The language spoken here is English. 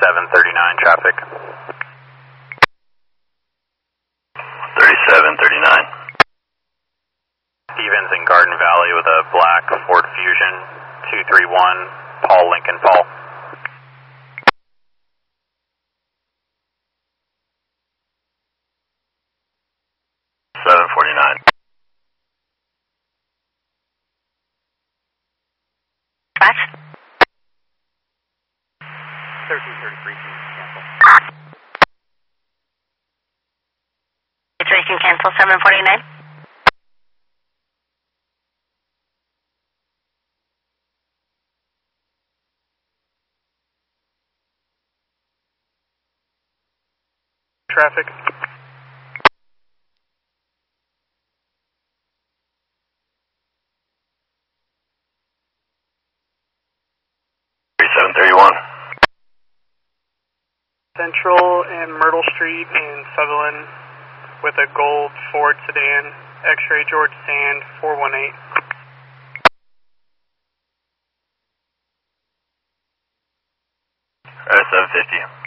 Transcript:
3739 traffic. 3739. Stevens in Garden Valley with a black Ford Fusion 231, Paul Lincoln Paul. Dispatch? 1333, cancel. Situation cancel 749. Traffic. Central and Myrtle Street in Sutherland with a gold Ford sedan, X-ray George Sand 418. Alright, 750.